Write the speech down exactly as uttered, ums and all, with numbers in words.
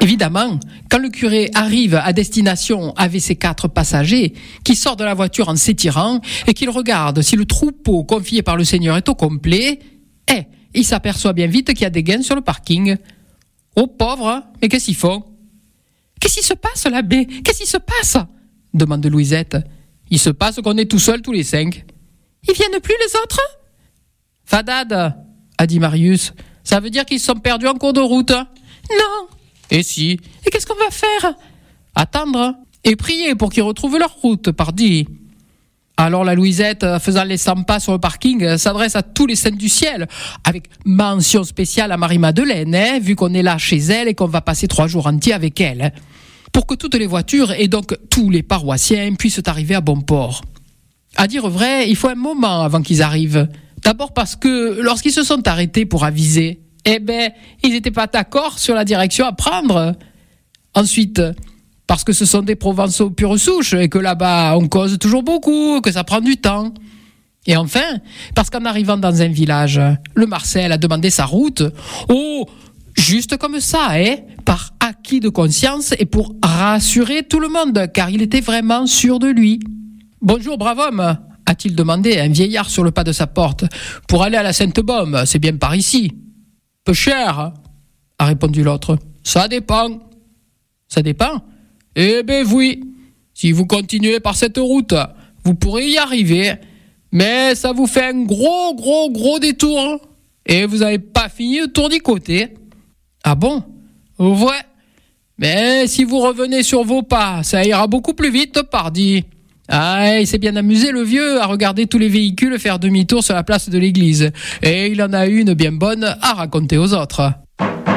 Évidemment, quand le curé arrive à destination avec ses quatre passagers, qu'il sort de la voiture en s'étirant et qu'il regarde si le troupeau confié par le Seigneur est au complet, eh, il s'aperçoit bien vite qu'il y a des gains sur le parking. Oh pauvre, hein, mais qu'est-ce qu'ils font ? Qu'est-ce qui se passe, l'abbé ? Qu'est-ce qui se passe ? Demande Louisette. Il se passe qu'on est tout seuls tous les cinq. Ils viennent plus les autres ? Fadade, a dit Marius. Ça veut dire qu'ils se sont perdus en cours de route. Non. Et si ? Et qu'est-ce qu'on va faire ? Attendre et prier pour qu'ils retrouvent leur route, pardi. Alors la Louisette, faisant les cent pas sur le parking, s'adresse à tous les saints du ciel, avec mention spéciale à Marie-Madeleine, hein, vu qu'on est là chez elle et qu'on va passer trois jours entiers avec elle, hein, pour que toutes les voitures et donc tous les paroissiens puissent arriver à bon port. À dire vrai, il faut un moment avant qu'ils arrivent. D'abord parce que lorsqu'ils se sont arrêtés pour aviser, eh ben, ils n'étaient pas d'accord sur la direction à prendre. Ensuite, parce que ce sont des Provençaux pure souche et que là-bas, on cause toujours beaucoup, que ça prend du temps. Et enfin, parce qu'en arrivant dans un village, le Marcel a demandé sa route. Oh, juste comme ça, hein, par acquis de conscience et pour rassurer tout le monde, car il était vraiment sûr de lui. « Bonjour, brave homme !» a-t-il demandé à un vieillard sur le pas de sa porte. « Pour aller à la Sainte-Baume, c'est bien par ici. »« Peu cher !» a répondu l'autre. « Ça dépend. »« Ça dépend ? Eh ben oui. Si vous continuez par cette route, vous pourrez y arriver. Mais ça vous fait un gros, gros, gros détour. Et vous n'avez pas fini le tour du côté. »« Ah bon ? Ouais. Mais si vous revenez sur vos pas, ça ira beaucoup plus vite, pardi. » Ah, il s'est bien amusé le vieux à regarder tous les véhicules faire demi-tour sur la place de l'église. Et il en a une bien bonne à raconter aux autres.